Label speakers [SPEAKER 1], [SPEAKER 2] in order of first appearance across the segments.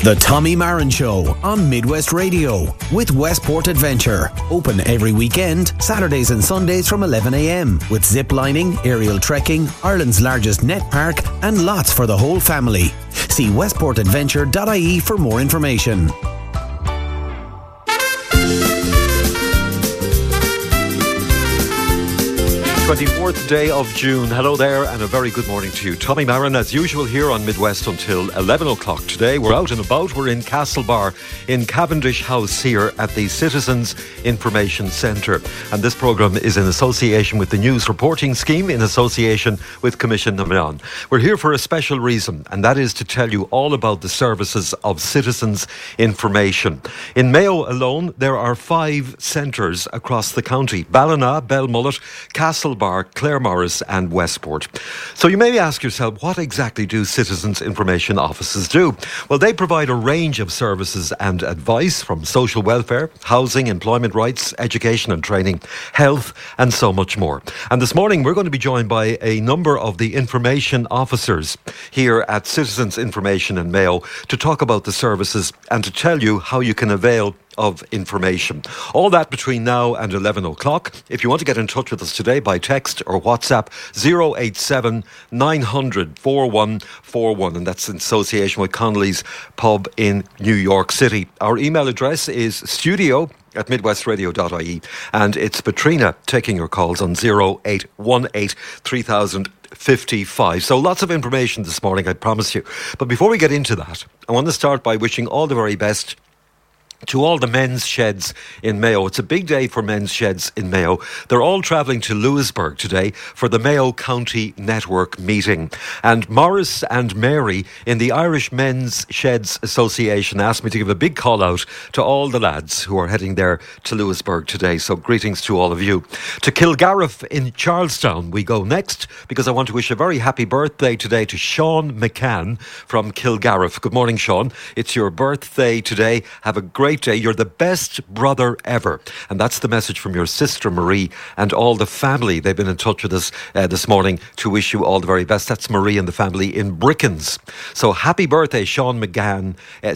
[SPEAKER 1] The Tommy Marin Show on Midwest Radio with Westport Adventure. Open every weekend, Saturdays and Sundays from 11 a.m. with zip lining, aerial trekking, Ireland's largest net park and lots for the whole family. See westportadventure.ie for more information.
[SPEAKER 2] 24th day of June. Hello there and a very good morning to you. Tommy Marin as usual here on Midwest until 11 o'clock today. We're out and about. We're in Castlebar in Cavendish House here at the Citizens Information Centre. And this programme is in association with the News Reporting Scheme in association with Commission Naman. We're here for a special reason, and that is to tell you all about the services of Citizens Information. In Mayo alone, there are 5 centres across the county: Ballina, Belmullet, Castlebar, Claremorris and Westport. So you may ask yourself, what exactly do Citizens Information Offices do? Well, they provide a range of services and advice from social welfare, housing, employment rights, education and training, health and so much more. And this morning we're going to be joined by a number of the information officers here at Citizens Information in Mayo to talk about the services and to tell you how you can avail of information. All that between now and 11 o'clock. If you want to get in touch with us today by text or WhatsApp, 087 900 4141, and that's in association with Connolly's Pub in New York City. Our email address is studio@midwestradio.ie, and it's Patrina taking your calls on 0818 3055. So lots of information this morning, I promise you. But before we get into that, I want to start by wishing all the very best to all the men's sheds in Mayo. It's a big day for men's sheds in Mayo. They're all travelling to Lewisburg today for the Mayo County Network meeting. And Morris and Mary in the Irish Men's Sheds Association asked me to give a big call out to all the lads who are heading there to Lewisburg today. So greetings to all of you. To Kilgarriff in Charlestown we go next, because I want to wish a very happy birthday today to Sean McCann from Kilgarriff. Good morning, Sean. It's your birthday today. Have a great day. You're the best brother ever. And that's the message from your sister Marie and all the family. They've been in touch with us this morning to wish you all the very best. That's Marie and the family in Brickens. So happy birthday, Sean McCann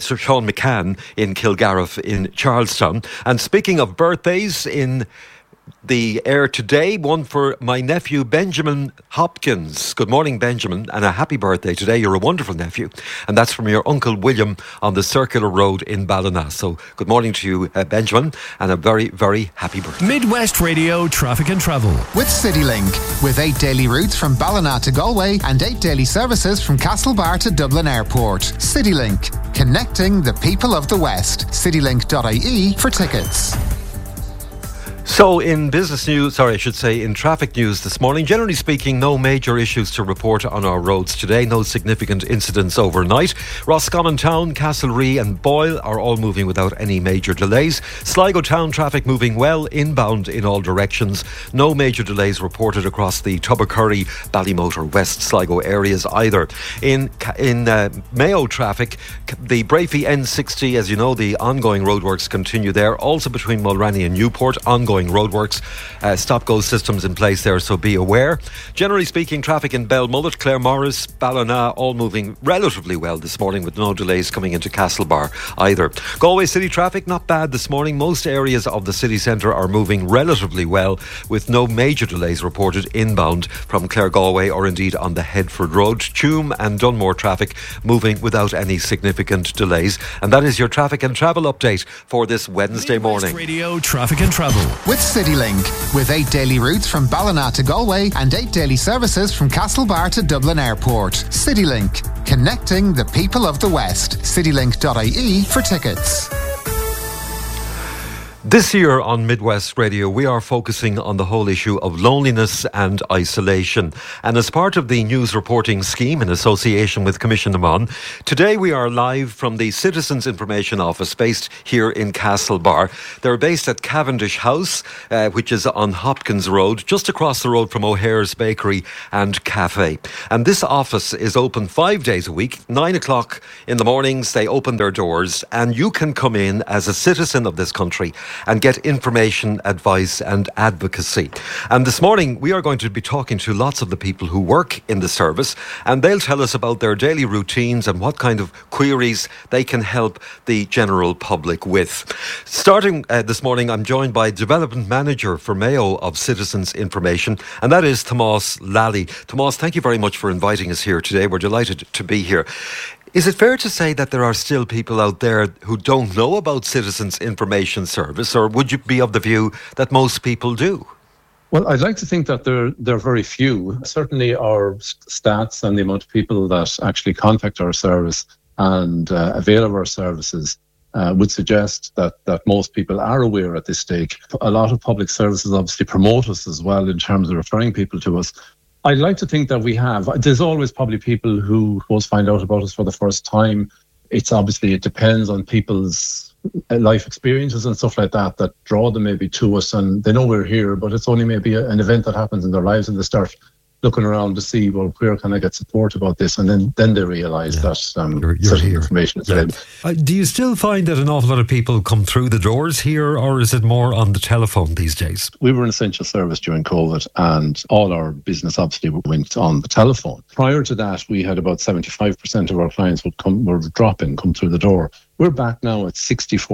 [SPEAKER 2] in Kilgarriff in Charlestown. And speaking of birthdays in the air today, one for my nephew Benjamin Hopkins. Good morning, Benjamin, and a happy birthday today. You're a wonderful nephew, and that's from your Uncle William on the Circular Road in Ballina. So good morning to you, Benjamin, and a very, very happy birthday.
[SPEAKER 1] Midwest Radio Traffic and Travel
[SPEAKER 3] with CityLink, with 8 daily routes from Ballina to Galway and 8 daily services from Castlebar to Dublin Airport. CityLink, connecting the people of the West. CityLink.ie for tickets.
[SPEAKER 2] So in business news, in traffic news this morning, generally speaking, no major issues to report on our roads today. No significant incidents overnight. Roscommon Town, Castlerea and Boyle are all moving without any major delays. Sligo Town traffic moving well, inbound in all directions. No major delays reported across the Tubbercurry, Ballymote, West Sligo areas either. In Mayo traffic, the Brafey N60, as you know, the ongoing roadworks continue there. Also between Mulranny and Newport, ongoing roadworks, stop-go systems in place there, so be aware. Generally speaking, traffic in Belmullet, Claremorris, Ballina all moving relatively well this morning with no delays coming into Castlebar either. Galway City traffic not bad this morning. Most areas of the city centre are moving relatively well with no major delays reported inbound from Clare Galway or indeed on the Headford Road. Tuam and Dunmore traffic moving without any significant delays. And that is your traffic and travel update for this Wednesday morning.
[SPEAKER 1] Radio Traffic and Travel
[SPEAKER 3] with CityLink, with 8 daily routes from Ballina to Galway and 8 daily services from Castlebar to Dublin Airport. CityLink, connecting the people of the West. CityLink.ie for tickets.
[SPEAKER 2] This year on Midwest Radio, we are focusing on the whole issue of loneliness and isolation. And as part of the News Reporting Scheme in association with Commission Naman, today we are live from the Citizens Information Office based here in Castlebar. They're based at Cavendish House, which is on Hopkins Road, just across the road from O'Hare's Bakery and Cafe. And this office is open 5 days a week, 9 o'clock in the mornings. They open their doors and you can come in as a citizen of this country and get information, advice and advocacy. And this morning we are going to be talking to lots of the people who work in the service, and they'll tell us about their daily routines and what kind of queries they can help the general public with. Starting this morning, I'm joined by Development Manager for Mayo of Citizens Information, and that is Tomás Lally. Tomás, thank you very much for inviting us here today. We're delighted to be here. Is it fair to say that there are still people out there who don't know about Citizens Information Service, or would you be of the view that most people do?
[SPEAKER 4] Well, I'd like to think that they're very few. Certainly our stats and the amount of people that actually contact our service and avail of our services would suggest that most people are aware at this stage. A lot of public services obviously promote us as well in terms of referring people to us. I'd like to think that we have. There's always probably people who find out about us for the first time. It depends on people's life experiences and stuff like that draw them maybe to us, and they know we're here, but it's only maybe an event that happens in their lives and they start looking around to see, well, where can I get support about this? And then they realise that
[SPEAKER 2] you're here.
[SPEAKER 4] Information is available.
[SPEAKER 2] Do you still find that an awful lot of people come through the doors here, or is it more on the telephone these days?
[SPEAKER 4] We were an essential service during COVID, and all our business obviously went on the telephone. Prior to that, we had about 75% of our clients would come through the door. We're back now at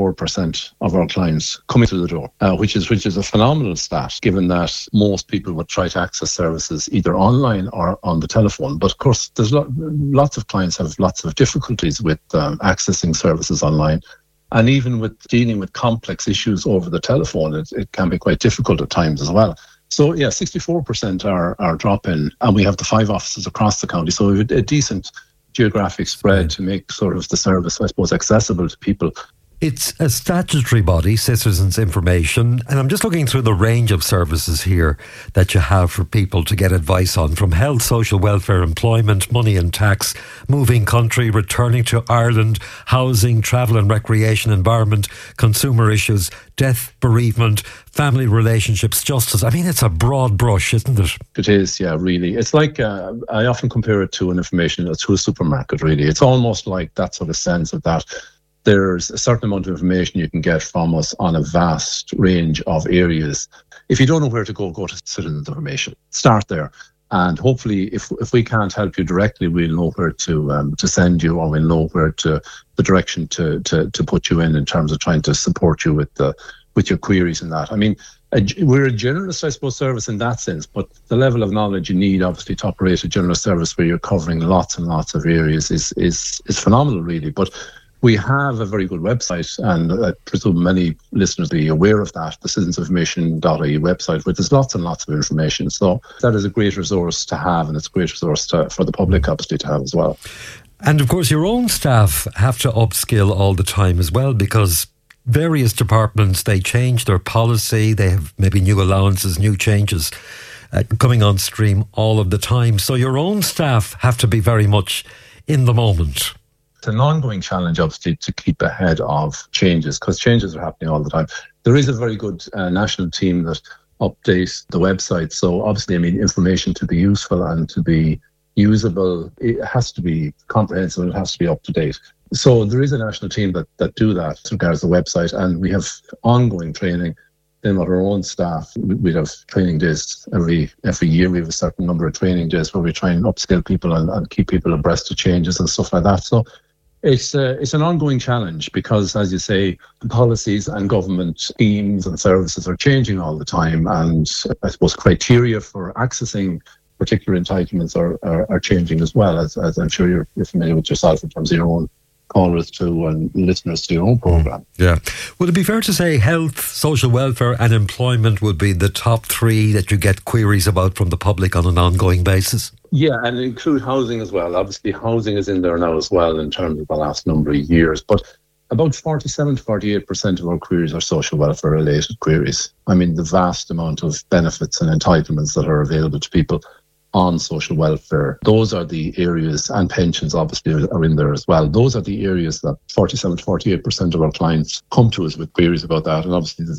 [SPEAKER 4] 64% of our clients coming through the door, which is a phenomenal stat, given that most people would try to access services either online or on the telephone. But of course, there's lots of clients have lots of difficulties with accessing services online. And even with dealing with complex issues over the telephone, it can be quite difficult at times as well. So yeah, 64% are drop-in, and we have the 5 offices across the county. So we have a decent geographic spread to make sort of the service, I suppose, accessible to people.
[SPEAKER 2] It's a statutory body, Citizens Information, and I'm just looking through the range of services here that you have for people to get advice on, from health, social welfare, employment, money and tax, moving country, returning to Ireland, housing, travel and recreation, environment, consumer issues, death, bereavement, family relationships, justice. I mean, it's a broad brush, isn't it?
[SPEAKER 4] It is, yeah, really. It's like, I often compare it to to a supermarket, really. It's almost like that sort of sense of that. There's a certain amount of information you can get from us on a vast range of areas. If you don't know where to go to Citizens Information. Start there. And hopefully, if we can't help you directly, we'll know where to send you, or we'll know where the direction to put you in terms of trying to support you with your queries and that. I mean, we're a generalist, I suppose, service in that sense, but the level of knowledge you need, obviously, to operate a generalist service where you're covering lots and lots of areas is phenomenal, really. But we have a very good website, and I presume many listeners will be aware of that, the citizensinformation.ie website, where there's lots and lots of information. So that is a great resource to have, and it's a great resource for the public, obviously, to have as well.
[SPEAKER 2] And of course, your own staff have to upskill all the time as well, because various departments, they change their policy, they have maybe new allowances, new changes coming on stream all of the time. So your own staff have to be very much in the moment.
[SPEAKER 4] It's an ongoing challenge, obviously, to keep ahead of changes, because changes are happening all the time. There is a very good national team that updates the website. So obviously, I mean, information to be useful and to be usable, it has to be comprehensive and it has to be up to date. So there is a national team that do that as regards the website, and we have ongoing training. Then with our own staff, we have training days every year. We have a certain number of training days where we try and upskill people and keep people abreast of changes and stuff like that. So it's an ongoing challenge, because, as you say, policies and government schemes and services are changing all the time, and I suppose criteria for accessing particular entitlements are changing as well, as I'm sure you're familiar with yourself in terms of your own callers to and listeners to your own programme.
[SPEAKER 2] Yeah. Would it be fair to say health, social welfare and employment would be the top 3 that you get queries about from the public on an ongoing basis?
[SPEAKER 4] Yeah, and include housing as well. Obviously, housing is in there now as well in terms of the last number of years. But about 47 to 48% of our queries are social welfare related queries. I mean, the vast amount of benefits and entitlements that are available to people on social welfare, those are the areas, and pensions obviously are in there as well. Those are the areas that 47 to 48% of our clients come to us with queries about that. And obviously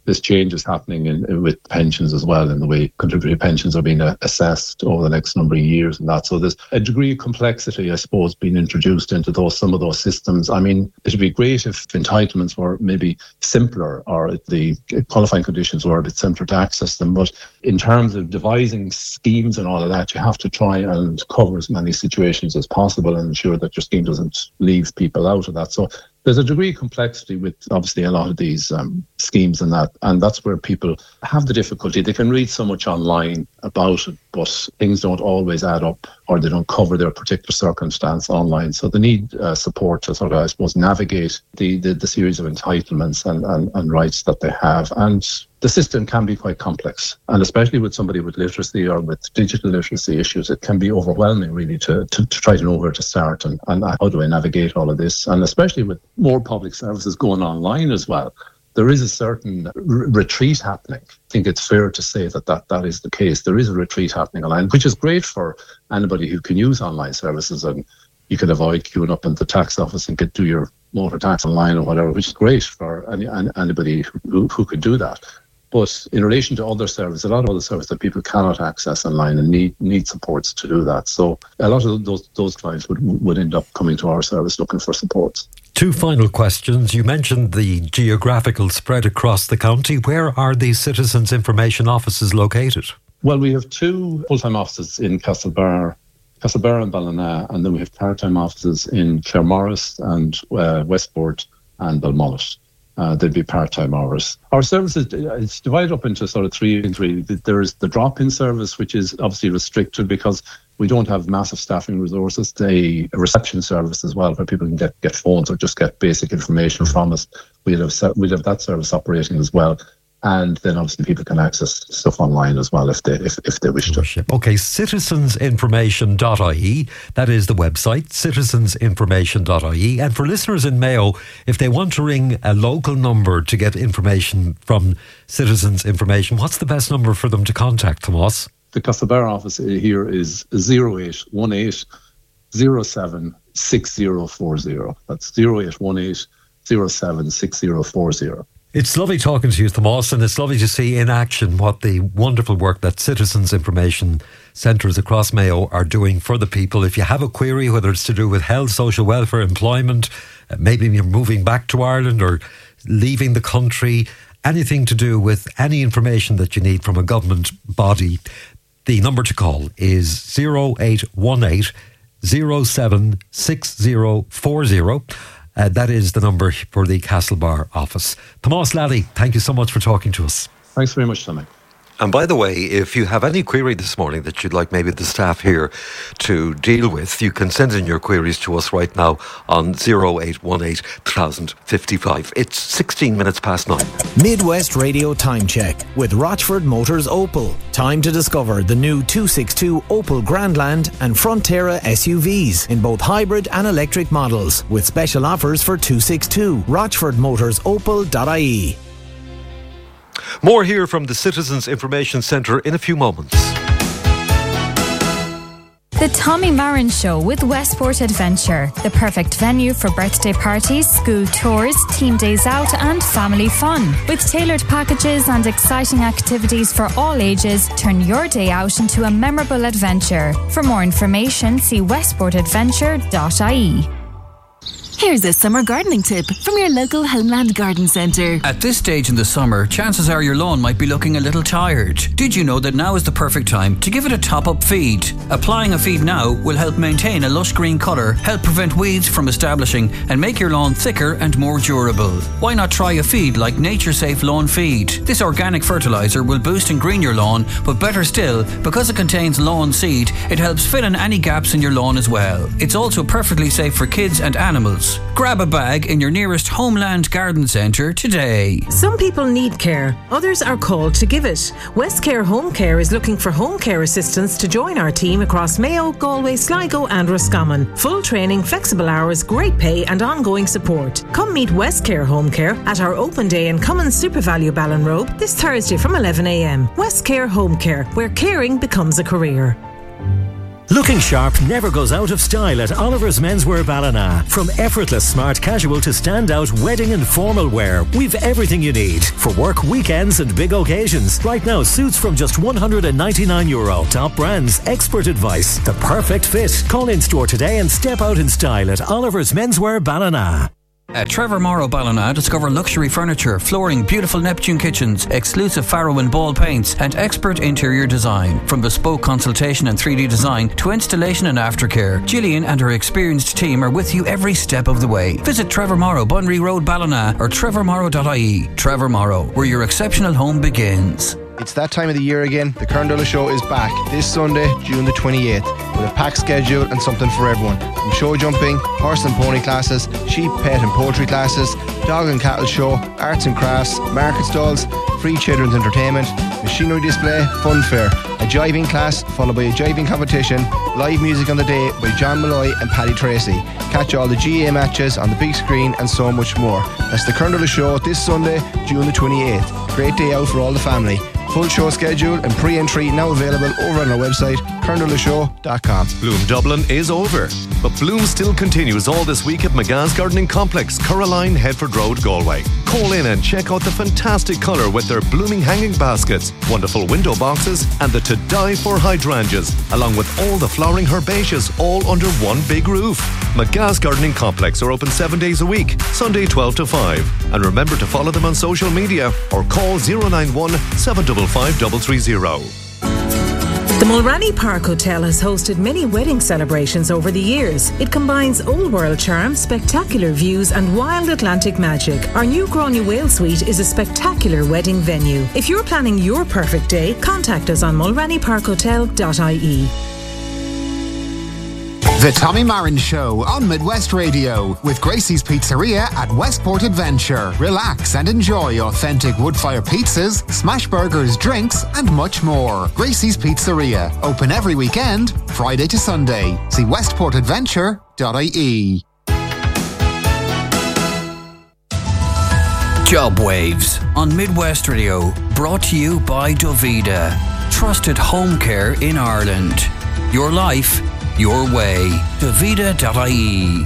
[SPEAKER 4] there's changes happening with pensions as well, in the way contributory pensions are being assessed over the next number of years and that. So there's a degree of complexity, I suppose, being introduced into some of those systems. I mean, it would be great if entitlements were maybe simpler, or the qualifying conditions were a bit simpler to access them. But in terms of devising schemes and all of that, you have to try and cover as many situations as possible and ensure that your scheme doesn't leave people out of that. So there's a degree of complexity with obviously a lot of these schemes and that's where people have the difficulty. They can read so much online about it, but things don't always add up, or they don't cover their particular circumstance online. So they need support to sort of, I suppose, navigate the series of entitlements and rights that they have. And the system can be quite complex, and especially with somebody with literacy or with digital literacy issues, it can be overwhelming really to try to know where to start and how do I navigate all of this. And especially with more public services going online as well, there is a certain retreat happening. I think it's fair to say that is the case. There is a retreat happening online, which is great for anybody who can use online services, and you can avoid queuing up in the tax office and do your motor tax online or whatever, which is great for anybody who could do that. But in relation to other services, a lot of other services that people cannot access online and need supports to do that. So a lot of those clients would end up coming to our service looking for supports.
[SPEAKER 2] Two final questions. You mentioned the geographical spread across the county. Where are these citizens' information offices located?
[SPEAKER 4] Well, we have two full-time offices in Castlebar and Ballina, and then we have part-time offices in Claremorris and Westport and Belmullet. They'd be part-time hours. Our services, it's divided up into sort of three. There is the drop-in service, which is obviously restricted because we don't have massive staffing resources. A reception service as well, where people can get phones or just get basic information from us. We'd have that service operating as well. And then obviously people can access stuff online as well if they wish to.
[SPEAKER 2] Okay, citizensinformation.ie, that is the website, citizensinformation.ie. And for listeners in Mayo, if they want to ring a local number to get information from Citizens Information, what's the best number for them to contact, Tomas?
[SPEAKER 4] The Castlebar office here is 0818 07 6040. That's 0818 07 6040.
[SPEAKER 2] It's lovely talking to you, Tomas, and it's lovely to see in action what the wonderful work that Citizens Information Centres across Mayo are doing for the people. If you have a query, whether it's to do with health, social welfare, employment, maybe you're moving back to Ireland or leaving the country, anything to do with any information that you need from a government body, the number to call is 0818 07 6040. That is the number for the Castlebar office. Tomas Laddie, thank you so much for talking to us.
[SPEAKER 4] Thanks very much, Tommy.
[SPEAKER 2] And by the way, if you have any query this morning that you'd like maybe the staff here to deal with, you can send in your queries to us right now on 0818 1055. It's 16 minutes past 9.
[SPEAKER 1] Midwest Radio Time Check with Rochford Motors Opel. Time to discover the new 262 Opel Grandland and Frontera SUVs in both hybrid and electric models with special offers for 262. RochfordMotorsOpel.ie.
[SPEAKER 2] More here from the Citizens Information Centre in a few moments.
[SPEAKER 5] The Tommy Marin Show with Westport Adventure, the perfect venue for birthday parties, school tours, team days out and family fun. With tailored packages and exciting activities for all ages, turn your day out into a memorable adventure. For more information, see westportadventure.ie.
[SPEAKER 6] Here's a summer gardening tip from your local Homeland Garden Centre.
[SPEAKER 7] At this stage in the summer, chances are your lawn might be looking a little tired. Did you know that now is the perfect time to give it a top-up feed? Applying a feed now will help maintain a lush green colour, help prevent weeds from establishing and make your lawn thicker and more durable. Why not try a feed like Nature Safe Lawn Feed? This organic fertiliser will boost and green your lawn, but better still, because it contains lawn seed, it helps fill in any gaps in your lawn as well. It's also perfectly safe for kids and animals. Grab a bag in your nearest Homeland Garden Centre today.
[SPEAKER 8] Some people need care, others are called to give it. Westcare Home Care is looking for home care assistants to join our team across Mayo, Galway, Sligo and Roscommon. Full training, flexible hours, great pay and ongoing support. Come meet Westcare Home Care at our open day in Cummins Super Value Ballinrobe this Thursday from 11 a.m. Westcare Home Care, where caring becomes a career.
[SPEAKER 9] Looking sharp never goes out of style at Oliver's Menswear Ballina. From effortless smart casual to standout wedding and formal wear, we've everything you need for work, weekends and big occasions. Right now, suits from just €199. Top brands, expert advice, the perfect fit. Call in store today and step out in style at Oliver's Menswear Ballina.
[SPEAKER 7] At Trevor Morrow Ballina, discover luxury furniture, flooring, beautiful Neptune kitchens, exclusive Faro and Ball paints, and expert interior design. From bespoke consultation and 3D design to installation and aftercare, Gillian and her experienced team are with you every step of the way. Visit Trevor Morrow, Bunry Road, Ballina, or trevormorrow.ie. Trevor Morrow, where your exceptional home begins.
[SPEAKER 10] It's that time of the year again. The Kerndola Show is back this Sunday, June the 28th, with a packed schedule and something for everyone. From show jumping, horse and pony classes, sheep, pet and poultry classes, dog and cattle show, arts and crafts, market stalls, free children's entertainment, machinery display, fun fair, a jiving class followed by a jiving competition, live music on the day by John Malloy and Paddy Tracy. Catch all the GA matches on the big screen and so much more. That's the Kerndola Show this Sunday, June the 28th. Great day out for all the family. Full show schedule and pre-entry now available over on our website, kerndolashow.com.
[SPEAKER 11] Bloom Dublin is over, but Bloom still continues all this week at McGath's Gardening Complex, Curraline, Headford Road, Galway. Call in and check out the fantastic colour with their blooming hanging baskets, wonderful window boxes and the to die for hydrangeas, along with all the flowering herbaceous all under one big roof. McGath's Gardening Complex are open 7 days a week, Sunday 12 to 5. And remember to follow them on social media or call 091 755 330.
[SPEAKER 8] The Mulranny Park Hotel has hosted many wedding celebrations over the years. It combines old world charm, spectacular views and wild Atlantic magic. Our new Gráinne Whale Suite is a spectacular wedding venue. If you're planning your perfect day, contact us on mulrannyparkhotel.ie.
[SPEAKER 3] The Tommy Marin Show on Midwest Radio with Gracie's Pizzeria at Westport Adventure. Relax and enjoy authentic wood-fire pizzas, smash burgers, drinks and much more. Gracie's Pizzeria, open every weekend, Friday to Sunday. See westportadventure.ie.
[SPEAKER 7] Job Waves on Midwest Radio, brought to you by Dovida. Trusted home care in Ireland. Your life, your way. Dovida.ie.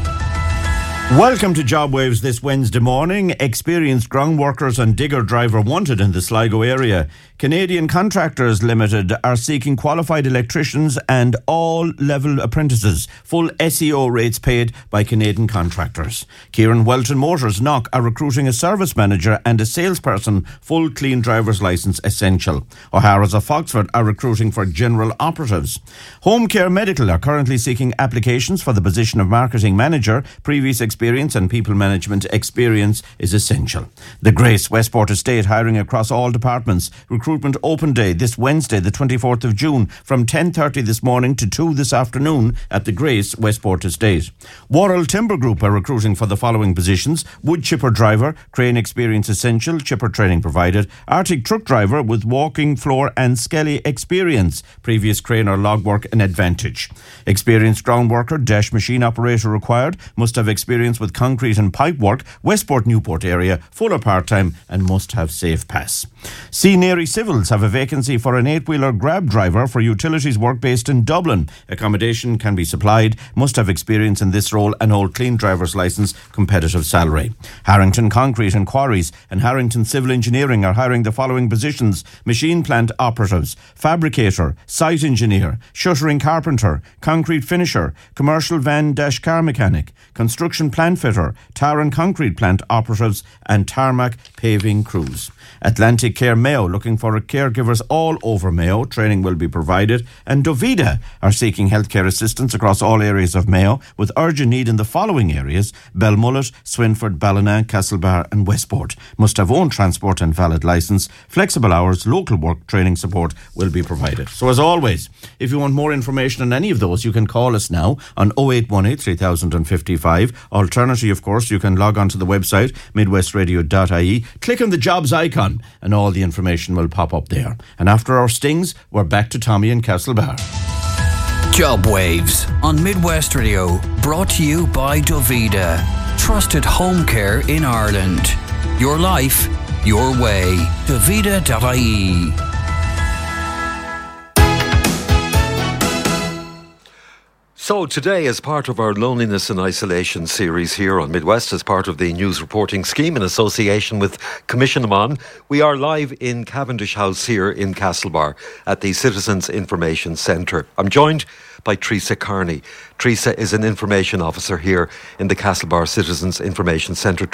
[SPEAKER 12] Welcome to Job Waves this Wednesday morning. Experienced ground workers and digger driver wanted in the Sligo area. Canadian Contractors Limited are seeking qualified electricians and all-level apprentices. Full SEO rates paid by Canadian contractors. Kieran Welton Motors Knock are recruiting a service manager and a salesperson. Full clean driver's licence essential. O'Hara's of Foxford are recruiting for general operatives. Home Care Medical are currently seeking applications for the position of marketing manager. Previous experience and people management experience is essential. The Grace Westport Estate hiring across all departments. Recruitment open day this Wednesday, the 24th of June, from 10:30 this morning to 2 this afternoon at the Grace Westport Estate. Worrell Timber Group are recruiting for the following positions: wood chipper driver, crane experience essential, chipper training provided, Arctic truck driver with walking floor and skelly experience, previous crane or log work an advantage. Experienced ground worker, dash machine operator required, must have experience with concrete and pipe work, Westport Newport area, full or part-time and must have safe pass. C. Neri Civils have a vacancy for an 8-wheeler grab driver for utilities work based in Dublin. Accommodation can be supplied, must have experience in this role and hold clean driver's licence, competitive salary. Harrington Concrete and Quarries and Harrington Civil Engineering are hiring the following positions: machine plant operatives, fabricator, site engineer, shuttering carpenter, concrete finisher, commercial van-car mechanic, construction plant fitter, tar and concrete plant operatives and tarmac paving crews. Atlantic Care Mayo looking for caregivers all over Mayo. Training will be provided. And Dovida are seeking healthcare assistance across all areas of Mayo with urgent need in the following areas: Belmullet, Swinford, Ballina, Castlebar and Westport. Must have own transport and valid licence. Flexible hours, local work, training support will be provided. So as always, if you want more information on any of those, you can call us now on 0818 3055. Alternatively, of course, you can log on to the website midwestradio.ie, click on the jobs icon and all the information will pop up there. And after our stings, we're back to Tommy in Castlebar.
[SPEAKER 7] Job Waves on Midwest Radio, brought to you by Dovida. Trusted home care in Ireland. Your life, your way. Dovida.ie.
[SPEAKER 2] So today, as part of our Loneliness and Isolation series here on Midwest, as part of the news reporting scheme in association with Commission Amon, we are live in Cavendish House here in Castlebar at the Citizens Information Centre. I'm joined by Teresa Carney. Teresa is an information officer here in the Castlebar Citizens Information Centre.